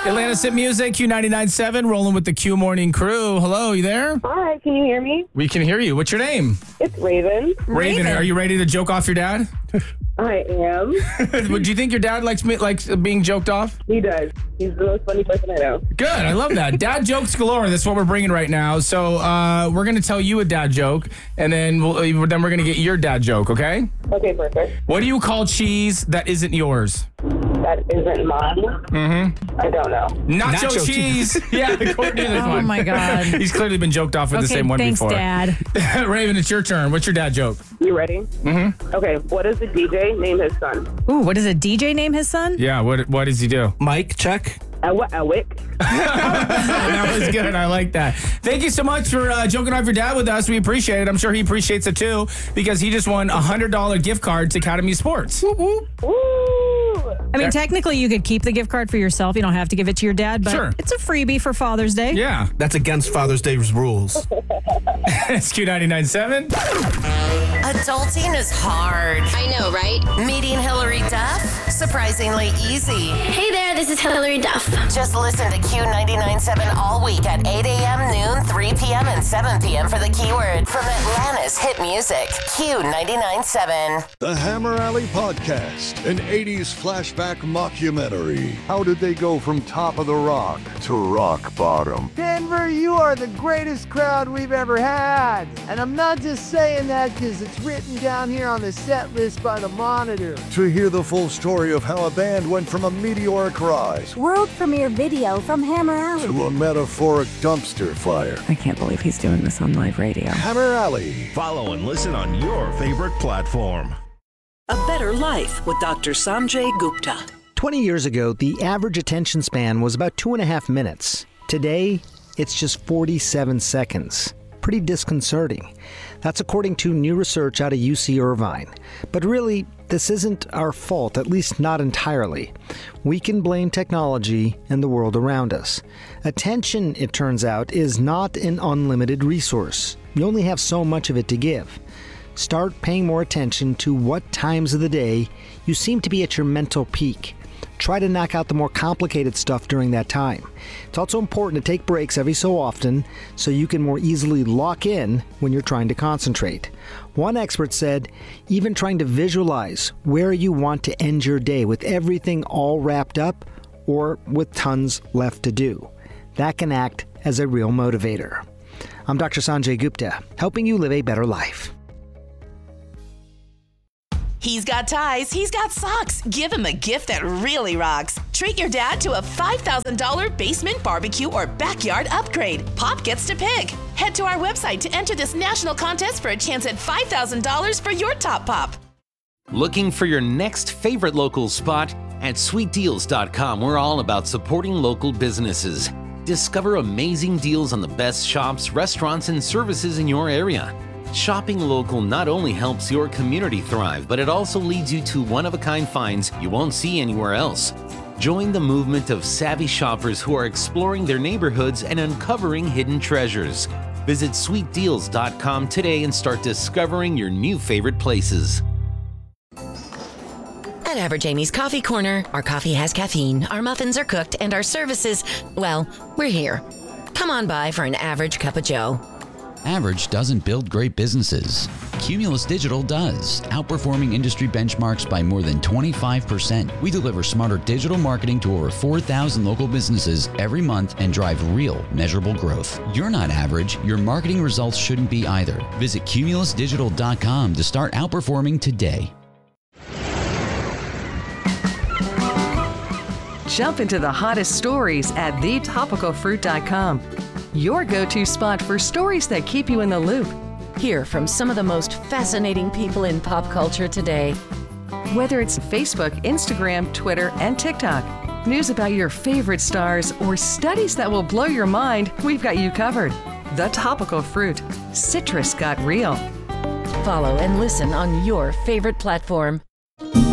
Atlanta's Hit Music, Q99.7, rolling with the Q Morning Crew. Hello, you there? Hi, can you hear me? We can hear you. What's your name? It's Raven. Raven, are you ready to joke off your dad? I am. Do you think your dad likes being joked off? He does. He's the most funny person I know. Good. I love that. Dad jokes galore. That's what we're bringing right now. So we're going to tell you a dad joke, and then we're going to get your dad joke, okay? Okay, perfect. What do you call cheese that isn't yours? That isn't mine. Mm-hmm. I don't know. Nacho cheese. Yeah, Courtney. Oh, my God. He's clearly been joked off with the same one before. Thanks, Dad. Raven, it's your turn. What's your dad joke? You ready? Mm-hmm. Okay, what does the DJ name his son? Ooh, what does a DJ name his son? Yeah, what does he do? Mike, check. A wick. That was good. I like that. Thank you so much for joking off your dad with us. We appreciate it. I'm sure he appreciates it too, because he just won a $100 gift card to Academy Sports. Woo! I mean, technically, you could keep the gift card for yourself. You don't have to give it to your dad, but Sure. It's a freebie for Father's Day. Yeah. That's against Father's Day's rules. It's Q99.7. Adulting is hard. I know, right? Meeting Hillary Duff? Surprisingly easy. Hey there, this is Hillary Duff. Just listen to Q99.7 all week at 8 a.m., noon, 3 p.m., and 7 p.m. for the keyword from Atlanta's hit music. Q99.7. The Hammer Alley Podcast, an 80s flashback mockumentary. How did they go from top of the rock to rock bottom? Denver, you are the greatest crowd we've ever had. And I'm not just saying that because it's written down here on the set list by the Monitor. To hear the full story of how a band went from a meteoric rise World premiere video from Hammer Alley to a metaphoric dumpster fire. I can't believe he's doing this on live radio. Hammer Alley. Follow and listen on your favorite platform. A Better Life with Dr. Sanjay Gupta. 20 years ago, the average attention span was about 2.5 minutes. Today, it's just 47 seconds. Pretty disconcerting. That's according to new research out of UC Irvine. But really, this isn't our fault, at least not entirely. We can blame technology and the world around us. Attention, it turns out, is not an unlimited resource. You only have so much of it to give. Start paying more attention to what times of the day you seem to be at your mental peak. Try to knock out the more complicated stuff during that time. It's also important to take breaks every so often so you can more easily lock in when you're trying to concentrate. One expert said, even trying to visualize where you want to end your day with everything all wrapped up or with tons left to do. That can act as a real motivator. I'm Dr. Sanjay Gupta, helping you live a better life. He's got ties, he's got socks. Give him a gift that really rocks. Treat your dad to a $5,000 basement barbecue or backyard upgrade. Pop gets to pick. Head to our website to enter this national contest for a chance at $5,000 for your top pop. Looking for your next favorite local spot? At sweetdeals.com, we're all about supporting local businesses. Discover amazing deals on the best shops, restaurants, and services in your area. Shopping local not only helps your community thrive, but it also leads you to one-of-a-kind finds you won't see anywhere else. Join the movement of savvy shoppers who are exploring their neighborhoods and uncovering hidden treasures. Visit sweetdeals.com today and start discovering your new favorite places. At Average Amy's Coffee Corner, our coffee has caffeine, our muffins are cooked, and our services, well, we're here. Come on by for an average cup of joe. Average doesn't build great businesses. Cumulus Digital does, outperforming industry benchmarks by more than 25%. We deliver smarter digital marketing to over 4,000 local businesses every month and drive real, measurable growth. You're not average. Your marketing results shouldn't be either. Visit cumulusdigital.com to start outperforming today. Jump into the hottest stories at thetopicalfruit.com. Your go-to spot for stories that keep you in the loop. Hear from some of the most fascinating people in pop culture today. Whether it's Facebook, Instagram, Twitter, and TikTok, news about your favorite stars, or studies that will blow your mind, we've got you covered. The Topical Fruit. Citrus got real. Follow and listen on your favorite platform.